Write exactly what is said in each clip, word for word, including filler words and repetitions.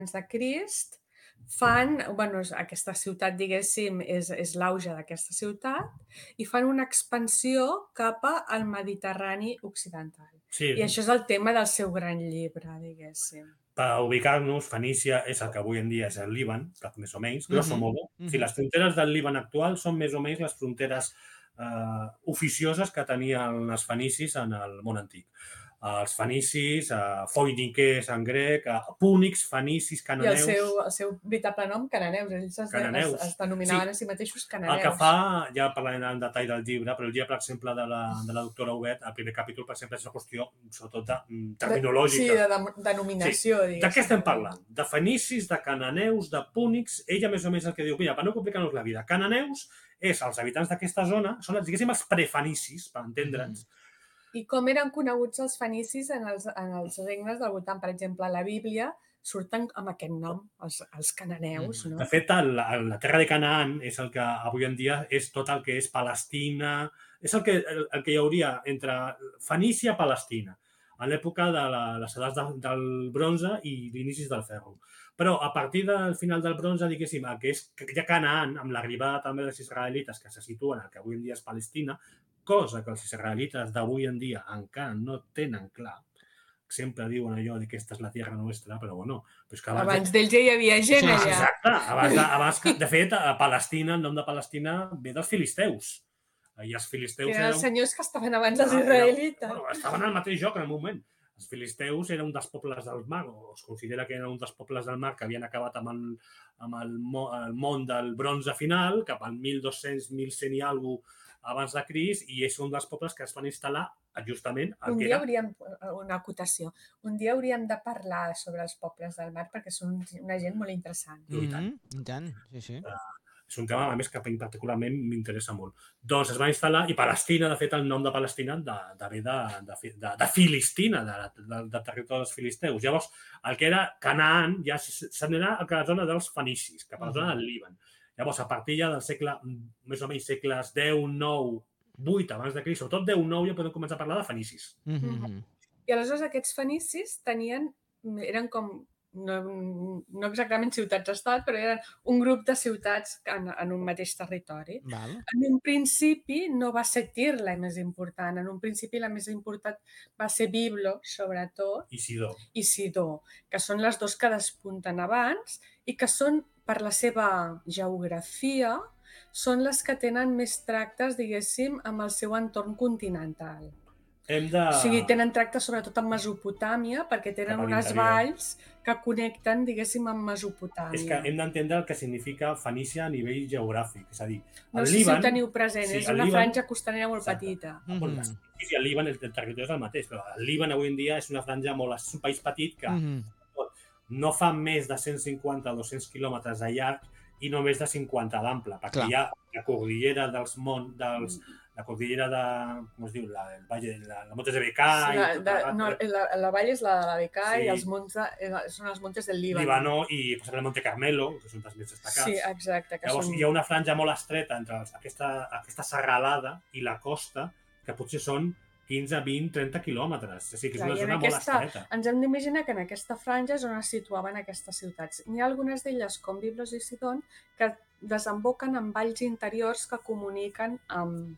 de Crist fan, bueno, aquesta ciutat, diguéssim, és, és l'auge d'aquesta ciutat i fan una expansió cap al Mediterrani occidental. Sí. I això és el tema del seu gran llibre, diguéssim. Per ubicar-nos, Fenícia és el que avui en dia és el Líban, més o menys, grosso modo. Uh -huh. O sigui, les fronteres del Líban actual són més o menys les fronteres eh, oficioses que tenien els fenicis en el món antic. Els fenicis, eh, foiniquers en grec, eh, púnics, fenicis, cananeus... I el seu, el seu veritable nom, cananeus. Ells es, cananeus. es, es denominaven sí. a si mateixos cananeus. El que fa, ja parlarem en detall del llibre, però el llibre, per exemple, de la, de la doctora Huguet, el primer capítol, per exemple, és una qüestió, sobretot, de, terminològica. Sí, de, de denominació. Sí. De què estem parlant? De fenicis, de cananeus, de púnics. Ella, més o menys, el que diu, mira, per no complicar-nos la vida, cananeus és els habitants d'aquesta zona, són, diguéssim, els prefenicis, per entendre'ns. Mm. I com eren coneguts els fenicis en els, en els regnes del voltant? Per exemple, a la Bíblia surten amb aquest nom, els, els cananeus. No? De fet, la, la terra de Canaan és el que avui en dia és tot el que és Palestina, és el que, el, el que hi hauria entre Fenícia i Palestina, a l'època de la, les edats de, del bronze i l'inicis del ferro. Però a partir del final del bronze, diguéssim, el que és que ja Canaan, amb l'arribada també dels israelites que se situen al que avui en dia és Palestina, cosa que els israelites d'avui en dia encara no tenen clar. Sempre diuen allò de que aquesta és la tierra nostra, però bueno... Pues que abans abans d'ells ja hi havia gent allà. Exacte. Abans, abans, de fet, a Palestina, el nom de Palestina ve dels filisteus. I els filisteus... Que eren els senyors que estaven abans dels israelites. Bueno, estaven al mateix lloc en el moment. Els filisteus eren un dels pobles del mar, o es considera que eren un dels pobles del mar que havien acabat amb el, amb el, el món del bronze final, cap al mil dos-cents, mil cent i alguna cosa abans de Crist, i és un dels pobles que es van instal·lar justament... Un dia hauríem, una acotació, un dia hauríem de parlar sobre els pobles del mar perquè són una gent molt interessant. I tant. I tant, sí, sí. És un tema, a més, que particularment m'interessa molt. Doncs es va instal·lar, i Palestina, de fet, el nom de Palestina de, de, de, de, de, de Filistina, de, de, de territori dels filisteus. Llavors, el que era Canaan ja se n'era a la zona dels fenicis, cap a la zona del Líban. Llavors, a partir ja del segle, més o menys segles deu, nou, vuit abans de Crist, sobretot deu, nou, ja podem començar a parlar de fenicis. Mm-hmm. I aleshores aquests fenicis tenien, eren com, no, no exactament ciutats-estat, però eren un grup de ciutats en, en un mateix territori. Val. En un principi no va ser Tir la més important, en un principi la més important va ser Biblo, sobretot, i Sidó, i Sidó, que són les dues que despunten abans i que són, per la seva geografia, són les que tenen més tractes, diguéssim, amb el seu entorn continental. Hem de... O sigui, tenen tractes sobretot amb Mesopotàmia, perquè tenen unes valls que connecten, diguéssim, amb Mesopotàmia. És que hem d'entendre el que significa Fenícia a nivell geogràfic. És a dir, el no sé Líban... si ho teniu present, sí, és una Líban... franja costanera molt Exacte. petita. Mm-hmm. Sí, el Líban, el territori és el mateix, però el Líban avui en dia és una franja molt... És un país petit que mm-hmm. no fa més de cent cinquanta a dos-cents quilòmetres de llarg i no més de cinquanta d'ample, perquè Clar. Hi ha la cordillera dels mont, dels, la cordillera de, com es diu, la, el valle, la, la Montes de Becai... Sí, la, de, no, la, la vall és la de la Becai sí. I els monts de, són els montes del Líban. Líbano i pues, el Monte Carmelo, que són els més destacats. Sí, exacte. Que Llavors, són... hi ha una franja molt estreta entre els, aquesta, aquesta serralada i la costa, que potser són quinze, vint, trenta quilòmetres. O sigui, que és una zona aquesta, molt estreta. Ens hem d'imaginar que en aquesta franja és on es situaven aquestes ciutats. N'hi ha algunes d'elles, com Biblos i Sidon, que desemboquen en valls interiors que comuniquen amb,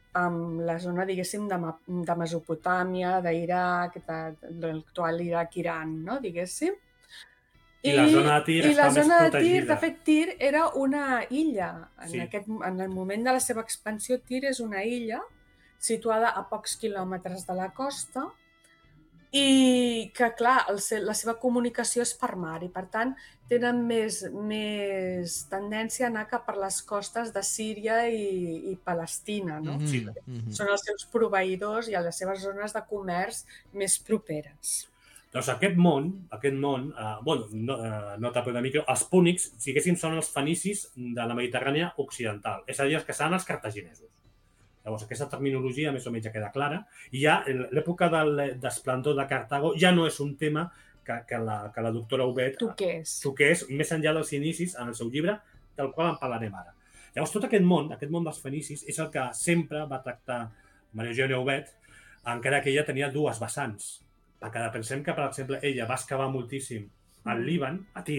amb la zona, diguéssim, de, de Mesopotàmia, d'Iraq, de, de l'actual Iraq-Iran, no? Diguéssim. I, I la zona de Tir i està la més zona protegida. De Tir, de fet, Tir era una illa. En, sí. aquest, en el moment de la seva expansió, Tir és una illa situada a pocs quilòmetres de la costa i que, clar, el, la seva comunicació és per mar i, per tant, tenen més, més tendència a anar cap per les costes de Síria i, i Palestina, no? Sí. Mm-hmm. Són els seus proveïdors i a les seves zones de comerç més properes. Doncs aquest món, aquest món, eh, bueno, no, eh, nota per una micro, els púnics, diguéssim, són els fenicis de la Mediterrània occidental, és a dir, els que seran els cartaginesos. Llavors, aquesta terminologia més o menys ja queda clara i ja l'època del d'esplendor de Cartago ja no és un tema que, que, la, que la doctora Huguet toqués. toqués més enllà dels inicis en el seu llibre, del qual en parlarem ara. Llavors, tot aquest món, aquest món dels fenicis, és el que sempre va tractar Maria Eugènia Huguet, encara que ella tenia dues vessants. Perquè pensem que, per exemple, ella va excavar moltíssim al Mm. Líban, a Tir,